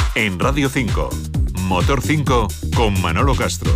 En Radio 5, Motor 5 con Manolo Castro.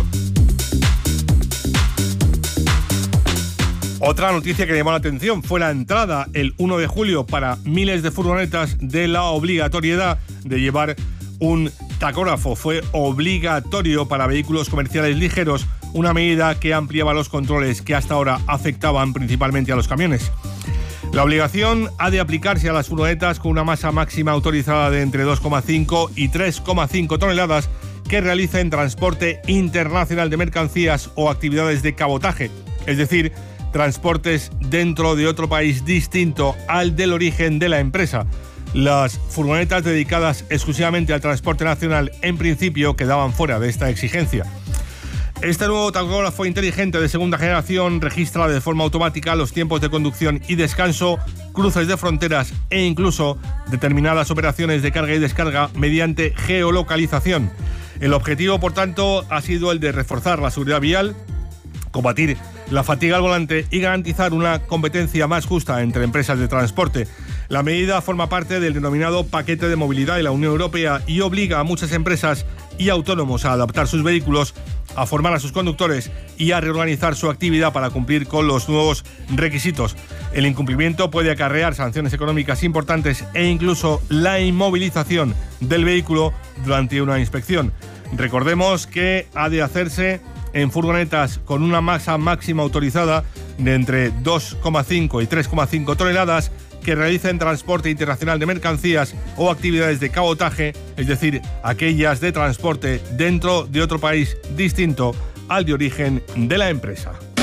Otra noticia que llamó la atención fue la entrada el 1 de julio para miles de furgonetas de la obligatoriedad de llevar un tacógrafo. Fue obligatorio para vehículos comerciales ligeros, una medida que ampliaba los controles que hasta ahora afectaban principalmente a los camiones. La obligación ha de aplicarse a las furgonetas con una masa máxima autorizada de entre 2,5 y 3,5 toneladas que realicen transporte internacional de mercancías o actividades de cabotaje, es decir, transportes dentro de otro país distinto al del origen de la empresa. Las furgonetas dedicadas exclusivamente al transporte nacional, en principio, quedaban fuera de esta exigencia. Este nuevo tacógrafo inteligente de segunda generación registra de forma automática los tiempos de conducción y descanso, cruces de fronteras e incluso determinadas operaciones de carga y descarga mediante geolocalización. El objetivo, por tanto, ha sido el de reforzar la seguridad vial, combatir la fatiga al volante y garantizar una competencia más justa entre empresas de transporte. La medida forma parte del denominado paquete de movilidad de la Unión Europea y obliga a muchas empresas y autónomos a adaptar sus vehículos, a formar a sus conductores y a reorganizar su actividad para cumplir con los nuevos requisitos. El incumplimiento puede acarrear sanciones económicas importantes e incluso la inmovilización del vehículo durante una inspección. Recordemos que ha de hacerse en furgonetas con una masa máxima autorizada de entre 2,5 y 3,5 toneladas que realicen transporte internacional de mercancías o actividades de cabotaje, es decir, aquellas de transporte dentro de otro país distinto al de origen de la empresa.